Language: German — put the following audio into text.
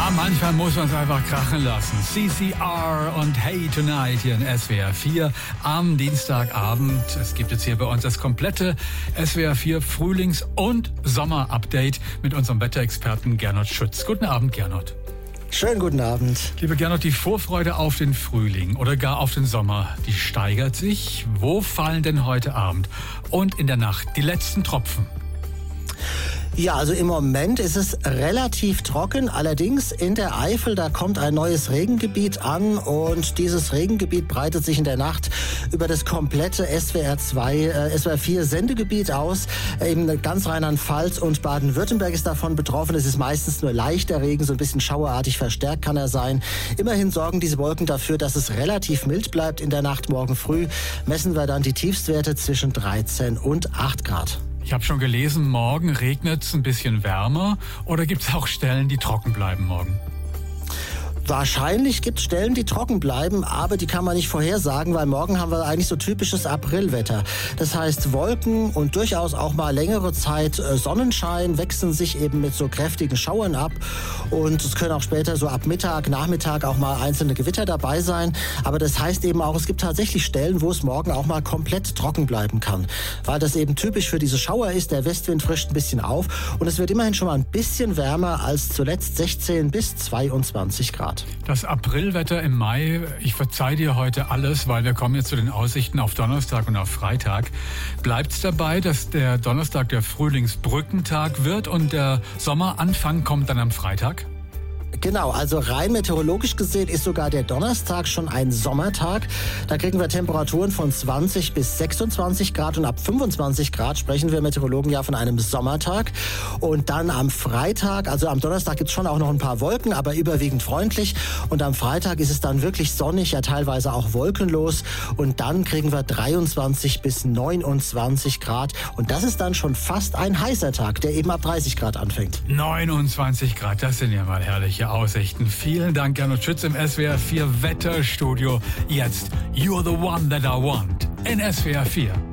Manchmal muss man es einfach krachen lassen. CCR und Hey Tonight hier in SWR 4 am Dienstagabend. Es gibt jetzt hier bei uns das komplette SWR 4 Frühlings- und Sommer-Update mit unserem Wetterexperten Gernot Schütz. Guten Abend, Gernot. Schönen guten Abend. Lieber Gernot, die Vorfreude auf den Frühling oder gar auf den Sommer, die steigert sich. Wo fallen denn heute Abend und in der Nacht die letzten Tropfen? Ja, also im Moment ist es relativ trocken. Allerdings in der Eifel, da kommt ein neues Regengebiet an und dieses Regengebiet breitet sich in der Nacht über das komplette SWR 4 Sendegebiet aus. Eben ganz Rheinland-Pfalz und Baden-Württemberg ist davon betroffen. Es ist meistens nur leichter Regen, so ein bisschen schauerartig verstärkt kann er sein. Immerhin sorgen diese Wolken dafür, dass es relativ mild bleibt in der Nacht. Morgen früh messen wir dann die Tiefstwerte zwischen 13 und 8 Grad. Ich habe schon gelesen, morgen regnet es ein bisschen wärmer oder gibt es auch Stellen, die trocken bleiben morgen? Wahrscheinlich gibt es Stellen, die trocken bleiben, aber die kann man nicht vorhersagen, weil morgen haben wir eigentlich so typisches Aprilwetter. Das heißt, Wolken und durchaus auch mal längere Zeit Sonnenschein wechseln sich eben mit so kräftigen Schauern ab. Und es können auch später so ab Mittag, Nachmittag auch mal einzelne Gewitter dabei sein. Aber das heißt eben auch, es gibt tatsächlich Stellen, wo es morgen auch mal komplett trocken bleiben kann. Weil das eben typisch für diese Schauer ist. Der Westwind frischt ein bisschen auf und es wird immerhin schon mal ein bisschen wärmer als zuletzt 16 bis 22 Grad. Das Aprilwetter im Mai, ich verzeihe dir heute alles, weil wir kommen jetzt zu den Aussichten auf Donnerstag und auf Freitag. Bleibt es dabei, dass der Donnerstag der Frühlingsbrückentag wird und der Sommeranfang kommt dann am Freitag? Genau, also rein meteorologisch gesehen ist sogar der Donnerstag schon ein Sommertag. Da kriegen wir Temperaturen von 20 bis 26 Grad und ab 25 Grad sprechen wir Meteorologen ja von einem Sommertag. Und dann am Freitag, also am Donnerstag gibt es schon auch noch ein paar Wolken, aber überwiegend freundlich. Und am Freitag ist es dann wirklich sonnig, ja teilweise auch wolkenlos. Und dann kriegen wir 23 bis 29 Grad. Und das ist dann schon fast ein heißer Tag, der eben ab 30 Grad anfängt. 29 Grad, das sind ja mal herrliche Aussichten. Vielen Dank, Gernot Schütz im SWR 4 Wetterstudio. Jetzt You're the One That I Want in SWR 4.